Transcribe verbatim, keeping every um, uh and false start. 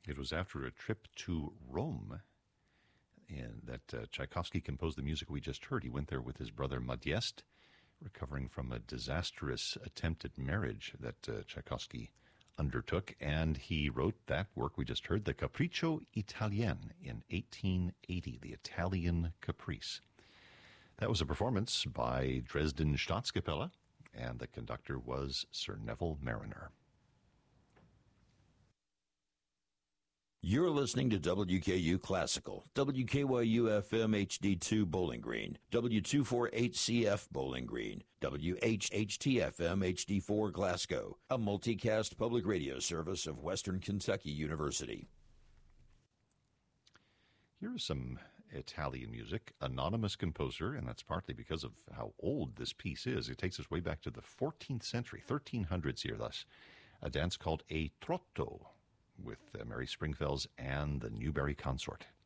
It was after a trip to Rome and that uh, Tchaikovsky composed the music we just heard. He went there with his brother Modeste, recovering from a disastrous attempted marriage that uh, Tchaikovsky undertook, and he wrote that work we just heard, the Capriccio Italien, in eighteen eighty, the Italian Caprice. That was a performance by Dresden Staatskapelle, and the conductor was Sir Neville Mariner. You're listening to W K U Classical, W K Y U F M H D two Bowling Green, W two forty-eight C F Bowling Green, W H H T F M H D four Glasgow, a multicast public radio service of Western Kentucky University. Here is some Italian music, anonymous composer, and that's partly because of how old this piece is. It takes us way back to the fourteenth century, thirteen hundreds here, thus. A dance called a trotto, with uh, Mary Springfells and the Newberry Consort.